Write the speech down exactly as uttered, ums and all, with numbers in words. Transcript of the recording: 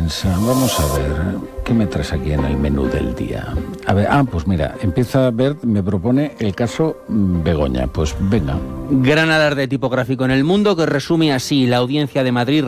prensa. Vamos a ver, ¿qué me traes aquí en el menú del día? A ver, ah, pues mira, empieza a ver, me propone el caso Begoña. Pues venga. Gran alarde tipográfico en El Mundo que resume así: la Audiencia de Madrid